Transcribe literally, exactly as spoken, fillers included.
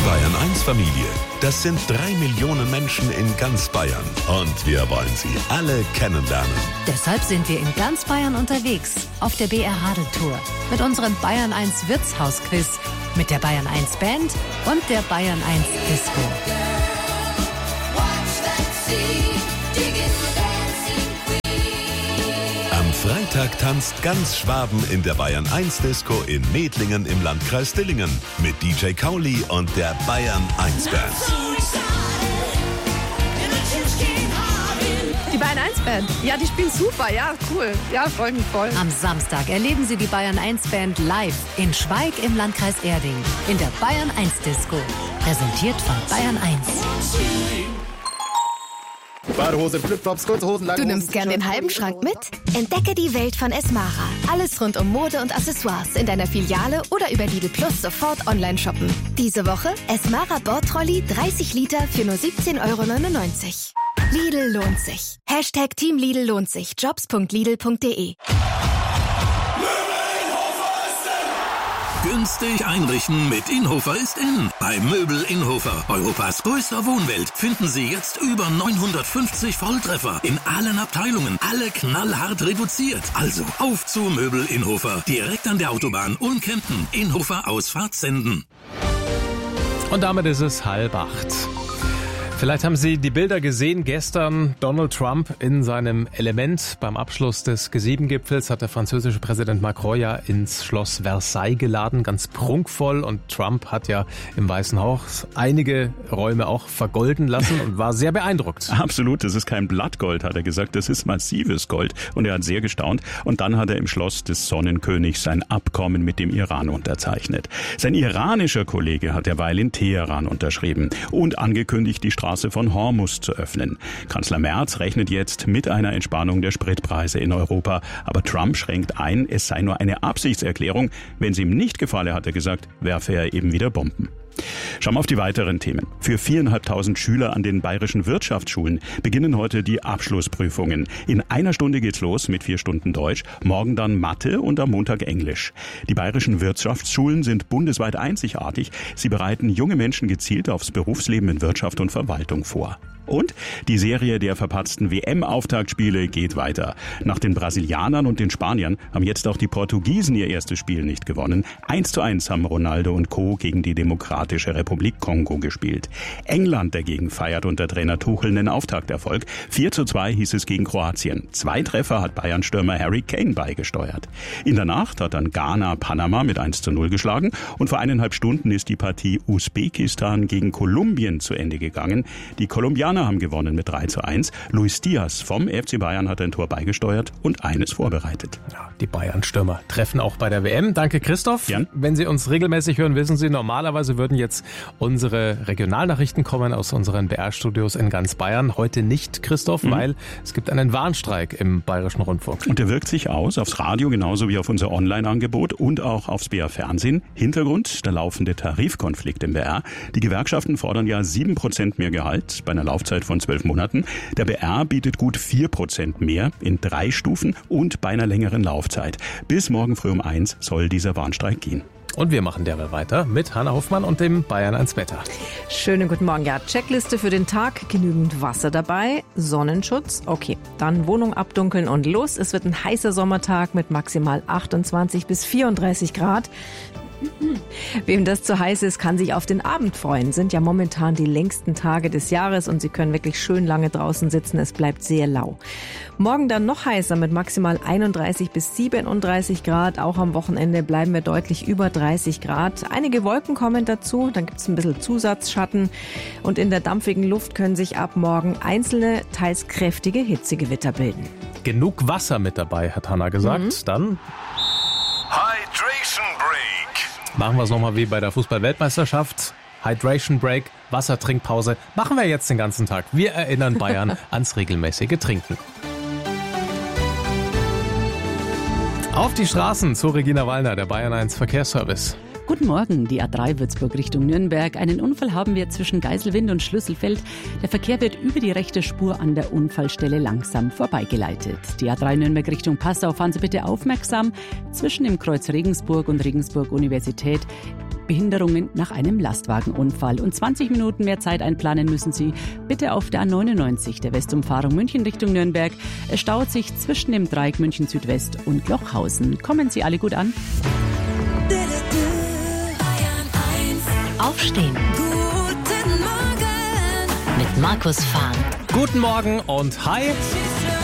Die Bayern eins Familie, das sind drei Millionen Menschen in ganz Bayern und wir wollen sie alle kennenlernen. Deshalb sind wir in ganz Bayern unterwegs, auf der B R Radeltour, mit unserem Bayern eins Wirtshausquiz, mit der Bayern eins Band und der Bayern eins Disco. Am Freitag tanzt ganz Schwaben in der Bayern eins Disco in Medlingen im Landkreis Dillingen mit D J Kauli und der Bayern eins Band. Die Bayern eins Band, ja, die spielen super, ja, cool. Ja, freue mich voll. Am Samstag erleben Sie die Bayern eins Band live in Schweig im Landkreis Erding in der Bayern eins Disco. Präsentiert von Bayern eins. Badehose, Flipflops, kurze Hosen, lange Du Hosen, nimmst gern den halben Schrank mit? Entdecke die Welt von Esmara. Alles rund um Mode und Accessoires in deiner Filiale oder über Lidl Plus sofort online shoppen. Diese Woche Esmara Bordtrolley dreißig Liter für nur siebzehn Euro neunundneunzig. Lidl lohnt sich. Hashtag Team Lidl lohnt sich. Jobs punkt lidl punkt de. Günstig einrichten mit Inhofer ist in. Bei Möbel Inhofer, Europas größter Wohnwelt, finden Sie jetzt über neunhundertfünfzig Volltreffer in allen Abteilungen. Alle knallhart reduziert. Also auf zu Möbel Inhofer. Direkt an der Autobahn Unkempten. Inhofer Ausfahrt Senden. Und damit ist es halb acht. Vielleicht haben Sie die Bilder gesehen. Gestern Donald Trump in seinem Element. Beim Abschluss des G sieben Gipfels hat der französische Präsident Macron ja ins Schloss Versailles geladen. Ganz prunkvoll. Und Trump hat ja im Weißen Haus einige Räume auch vergolden lassen und war sehr beeindruckt. Absolut, das ist kein Blattgold, hat er gesagt. Das ist massives Gold. Und er hat sehr gestaunt. Und dann hat er im Schloss des Sonnenkönigs sein Abkommen mit dem Iran unterzeichnet. Sein iranischer Kollege hat derweil in Teheran unterschrieben und angekündigt, die Straße von Hormuz zu öffnen. Kanzler Merz rechnet jetzt mit einer Entspannung der Spritpreise in Europa. Aber Trump schränkt ein, es sei nur eine Absichtserklärung. Wenn es ihm nicht gefalle, hat er gesagt, werfe er eben wieder Bomben. Schauen wir auf die weiteren Themen. Für viertausendfünfhundert Schüler an den bayerischen Wirtschaftsschulen beginnen heute die Abschlussprüfungen. In einer Stunde geht's los mit vier Stunden Deutsch, morgen dann Mathe und am Montag Englisch. Die bayerischen Wirtschaftsschulen sind bundesweit einzigartig. Sie bereiten junge Menschen gezielt aufs Berufsleben in Wirtschaft und Verwaltung vor. Und die Serie der verpatzten W M-Auftaktspiele geht weiter. Nach den Brasilianern und den Spaniern haben jetzt auch die Portugiesen ihr erstes Spiel nicht gewonnen. Eins zu eins haben Ronaldo und Co. gegen die Demokratische Republik Kongo gespielt. England dagegen feiert unter Trainer Tuchel einen Auftakterfolg. vier zu zwei hieß es gegen Kroatien. Zwei Treffer hat Bayern-Stürmer Harry Kane beigesteuert. In der Nacht hat dann Ghana Panama mit eins zu null geschlagen. Und vor eineinhalb Stunden ist die Partie Usbekistan gegen Kolumbien zu Ende gegangen. Die Kolumbianer haben gewonnen mit drei zu eins. Luis Diaz vom F C Bayern hat ein Tor beigesteuert und eines vorbereitet. Ja, die Bayern-Stürmer treffen auch bei der W M. Danke, Christoph. Jan? Wenn Sie uns regelmäßig hören, wissen Sie, normalerweise würden jetzt unsere Regionalnachrichten kommen aus unseren B R-Studios in ganz Bayern. Heute nicht, Christoph, mhm. weil es gibt einen Warnstreik im Bayerischen Rundfunk. Und der wirkt sich aus aufs Radio genauso wie auf unser Online-Angebot und auch aufs B R-Fernsehen. Hintergrund, der laufende Tarifkonflikt im B R. Die Gewerkschaften fordern ja sieben Prozent mehr Gehalt bei einer Laufzeit von zwölf Monaten. Der B R bietet gut vier Prozent mehr in drei Stufen und bei einer längeren Laufzeit. Bis morgen früh um eins soll dieser Warnstreik gehen. Und wir machen derweil weiter mit Hanna Hoffmann und dem Bayern eins Wetter. Schönen guten Morgen. Ja, Checkliste für den Tag. Genügend Wasser dabei. Sonnenschutz. Okay, dann Wohnung abdunkeln und los. Es wird ein heißer Sommertag mit maximal achtundzwanzig bis vierunddreißig Grad. Wem das zu heiß ist, kann sich auf den Abend freuen. Sind ja momentan die längsten Tage des Jahres und Sie können wirklich schön lange draußen sitzen. Es bleibt sehr lau. Morgen dann noch heißer mit maximal einunddreißig bis siebenunddreißig Grad. Auch am Wochenende bleiben wir deutlich über dreißig Grad. Einige Wolken kommen dazu, dann gibt es ein bisschen Zusatzschatten. Und in der dampfigen Luft können sich ab morgen einzelne, teils kräftige Hitzegewitter bilden. Genug Wasser mit dabei, hat Hanna gesagt. Mhm. Dann Hydration Break. machen wir es nochmal wie bei der Fußball-Weltmeisterschaft. Hydration Break, Wassertrinkpause. Machen wir jetzt den ganzen Tag. Wir erinnern Bayern ans regelmäßige Trinken. Auf die Straßen zu Regina Wallner, der Bayern eins Verkehrsservice. Guten Morgen, die A drei Würzburg Richtung Nürnberg. Einen Unfall haben wir zwischen Geiselwind und Schlüsselfeld. Der Verkehr wird über die rechte Spur an der Unfallstelle langsam vorbeigeleitet. Die A drei Nürnberg Richtung Passau, fahren Sie bitte aufmerksam. Zwischen dem Kreuz Regensburg und Regensburg Universität Behinderungen nach einem Lastwagenunfall. Und zwanzig Minuten mehr Zeit einplanen müssen Sie bitte auf der A neunundneunzig, der Westumfahrung München Richtung Nürnberg. Es staut sich zwischen dem Dreieck München Südwest und Lochhausen. Kommen Sie alle gut an. Aufstehen. Guten Morgen mit Markus Fahren. Guten Morgen und hi.